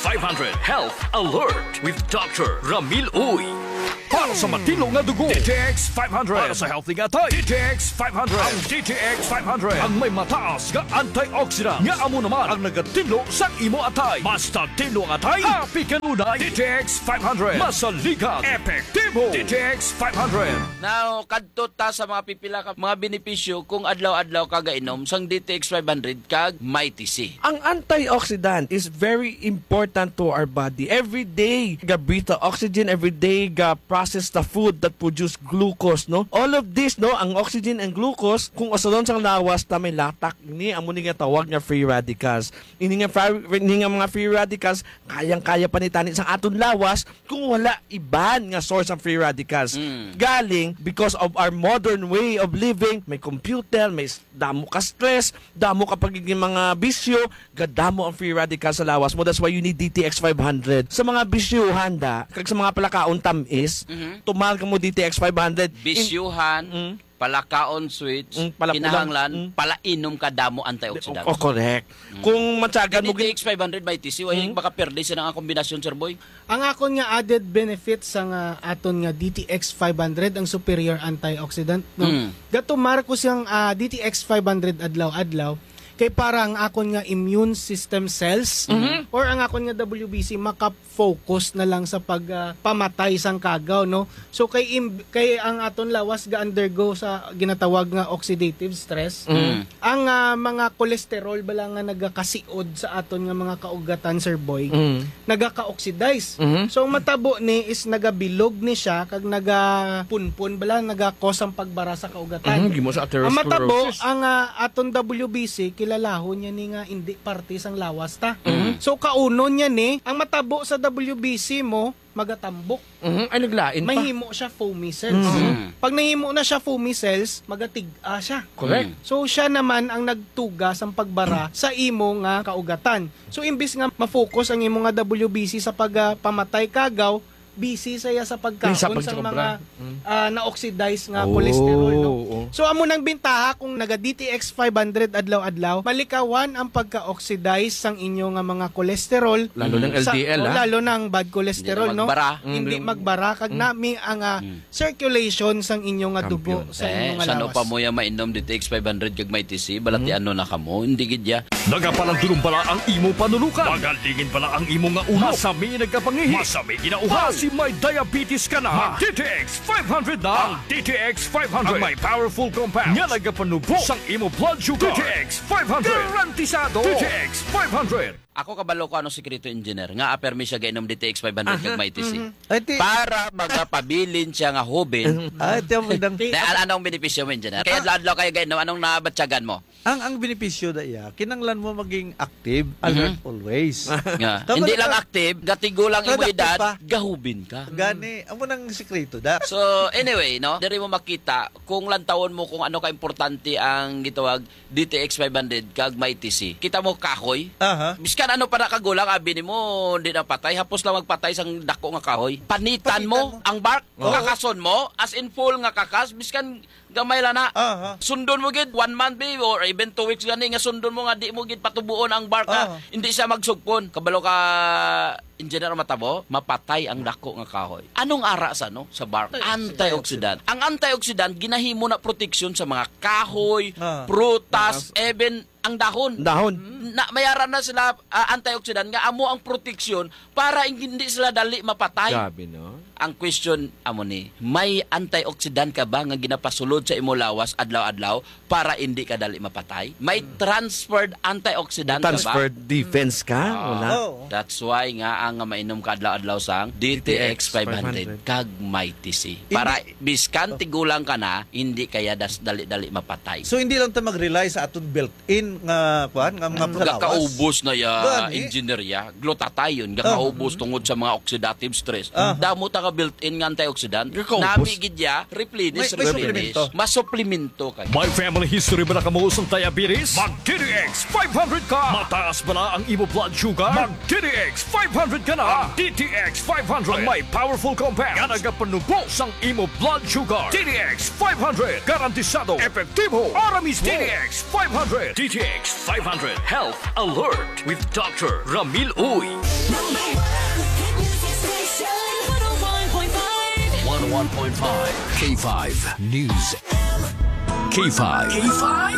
500 Health Alert with Dr. Ramil Uy. Para sa matino nga dugo, DTX 500. Para sa healthy nga tay, DTX 500. Ang DTX 500 ang may mataas nga antioxidant nga amo naman ang nagatino sa imo atay. Basta tino nga atay, happy kanunay. DTX 500 masaligan, epektibo. DTX 500. Now, kadto ta sa mga pipila ka mga benepisyo kung adlaw-adlaw ka gainom sang DTX 500 kag Mighty C. Ang antioxidant is very important to our body. Every day, ga breathe the oxygen. Every day, ga process the food that produce glucose, no? All of this, no, ang oxygen and glucose, kung usadon sang lawas ta may latak, ini amo ni nga tawag nga free radicals. Ini nga mga free radicals kayang-kaya panitani sang aton lawas kung wala iban nga source ng free radicals. Galing because of our modern way of living, may computer, may damo ka stress, damo ka pagiging mga bisyo, gadamo ang free radicals sa lawas mo. That's why you need DTX 500. Sa mga bisyuhan da, kag sa mga palakaon tamis, tumal ka mo DTX 500. Bisyuhan, palakaon switch, kinahanglan, palainom ka damo antioxidant. Oh, correct. Kung matyagan mo DTX 500 Mighty C, baka perde sa nga kombinasyon, Sir Boy. Ang akon nga added benefits sa nga aton nga DTX 500 ang superior antioxidant, no. Gato Marcos yung DTX 500 adlaw-adlaw kay parang akon nga immune system cells or ang akon nga WBC maka-focus na lang sa pagpamatay sang kagaw, no. So kay ang aton lawas ga undergo sa ginatawag nga oxidative stress. Ang mga cholesterol bala nga nagakasiod sa aton nga mga kaugatan, Sir Boy, nagaka-oxidize. So matabo ni is nagabilog ni siya kag nagapunpun bala nagakos ang pagbara sa kaugatan. Ang matabo ang aton WBC lalahon niya ni nga hindi parte sang lawas ta. So kaunon niya ni ang matabo sa WBC mo magatambok. Ay naglain pa. Mahimo siya foamy cells. Pag nahimo na siya foamy cells, magatig-a siya. Correct. So siya naman ang nagtuga sang pagbara sa imo nga kaugatan. So imbis nga ma-focus ang imo nga WBC sa pagpamatay kagaw, busy saya sa pagkaon sa mga na-oxidize nga cholesterol, no? So amo nang bintaha kung naga DTX 500 adlaw-adlaw, malikawan ang pagka-oxidize sang inyo nga mga cholesterol, lalo ng LDL, lalo ng bad cholesterol, no? Hindi magbara kag nami ang circulation sang inyo nga dugo sa inyo nga lawas. Sano pa mo ya mainom DTX 500 kag Mighty C, balati ano na kamo, hindi gid ya. Nagapalandulong pala ang imo panulukan. Magalingin pala ang imo nga ulo. Masami nagkapangihi. Masami ginauha. May diabetes ka na, DTX 500 na. Ang DTX 500 ang may powerful compounds nga nagapanubo sang imo blood sugar. DTX 500 garantisado. DTX 500. Ako kabalo ko ano sikreto engineer nga apermi siya gainom DTX 500 kag Mighty C. Para magapabilin siya nga hubin. Anong benepisyo mo, engineer? Kaya adlaw kayo gainom, anong nabatyagan mo? Ang benepisyo da iya, kinanglan mo maging active, alert always. Hindi lang active, gatigo lang imo edad, gahubin ka. Gani, amo nang sikreto da. So anyway, no, diri mo makita kung lantawon mo kung ano ka importante ang gitawag DTX 500 kag Mighty C. Kita mo kahoy. Biskan ano para kagulang abi nimo, hindi na patay, hapos lang magpatay sang dako nga kahoy. Panitan mo ang bark, kakason mo as in full nga kakas, biskan gamay lang na. Sundon mo gid 1 month be or even 2 weeks gani nga sundon mo nga di mo gid patubuon ang bark hindi siya magsugpon. Kabalo ka engineer matabo, mapatay ang dako nga kahoy. Anong ara sa no sa bark? Antioxidant. Ang antioxidant ginahimo na proteksyon sa mga kahoy, prutas, even ang dahon. Na mayaran na sila antioxidant nga amo ang proteksyon para hindi sila dali mapatay. Grabe, no? Ang question amo ni, may antioxidant ka ba nga ginapasulod sa imo lawas adlaw-adlaw para hindi ka dali mapatay? May transferred antioxidant ka ba? Transferred defense ka? Wala. That's why nga ang mainom ka adlaw-adlaw sang DTX 500 kag Mighty C. Para biskan tigulang ka na, hindi kaya dali-dali mapatay. So hindi lang ta mag-rely sa aton built-in nga mga lawas. Gakaubos na ya engineer ya. Glutathione gakaubos tungod sa mga oxidative stress. Damo ta built-in nga antioxidant, namigid ya, replenish. Masuplimento ka. May family history ba na kamuusong diabetes? Mag-DTX 500 ka! Mataas ba na ang imo blood sugar? Mag-DTX 500 ka na! DTX 500 ang may powerful compounds nga nagapanubo sang imo blood sugar. DTX 500 garantisado, epektibo, aramis DTX 500. DTX 500 Health Alert with Dr. Ramil Uy. 101.5 K5 News. K5.